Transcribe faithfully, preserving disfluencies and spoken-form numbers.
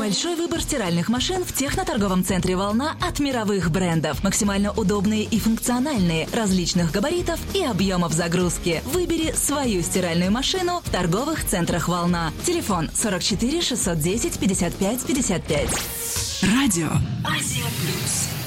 Большой выбор стиральных машин в техноторговом центре «Волна» от мировых брендов. Максимально удобные и функциональные, различных габаритов и объемов загрузки. Выбери свою стиральную машину в торговых центрах «Волна». Телефон сорок четыре шестьсот десять пятьдесят пять пятьдесят пять. Радио Азия Плюс.